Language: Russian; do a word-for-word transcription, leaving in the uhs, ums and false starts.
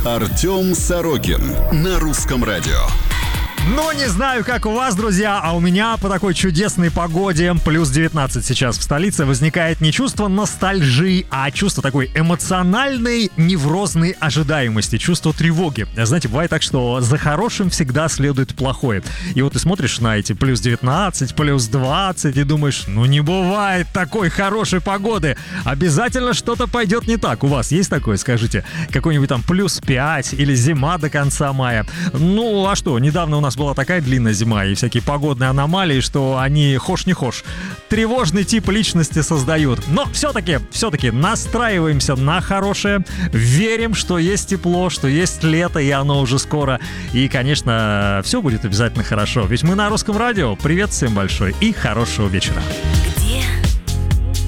Артем Сорокин на Русском радио. Ну, не знаю, как у вас, друзья, а у меня по такой чудесной погоде, плюс девятнадцать сейчас в столице, возникает не чувство ностальжи, а чувство такой эмоциональной неврозной ожидаемости, чувство тревоги. Знаете, бывает так, что за хорошим всегда следует плохое. И вот ты смотришь на эти плюс девятнадцать, плюс двадцать и думаешь, ну не бывает такой хорошей погоды. Обязательно что-то пойдет не так. У вас есть такое, скажите? Какой-нибудь там плюс пять или зима до конца мая? Ну, а что, недавно у нас была такая длинная зима и всякие погодные аномалии, что они хошь не хошь тревожный тип личности создают. Но все-таки, все-таки настраиваемся на хорошее, верим, что есть тепло, что есть лето, и оно уже скоро. И, конечно, все будет обязательно хорошо. Ведь мы на Русском радио. Привет всем большой и хорошего вечера.